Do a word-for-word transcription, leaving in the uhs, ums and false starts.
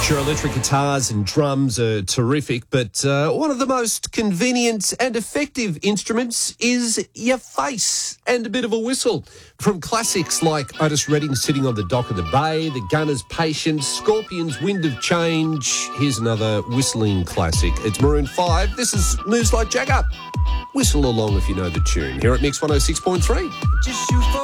Sure, electric guitars and drums are terrific, but uh, one of the most convenient and effective instruments is your face and a bit of a whistle. From classics like Otis Redding Sitting on the Dock of the Bay, The Gunner's Patience, Scorpions' Wind of Change. Here's another whistling classic. It's Maroon five. This is Moves Like Jagger. Whistle along if you know the tune. Here at Mix one oh six point three. Just shoot for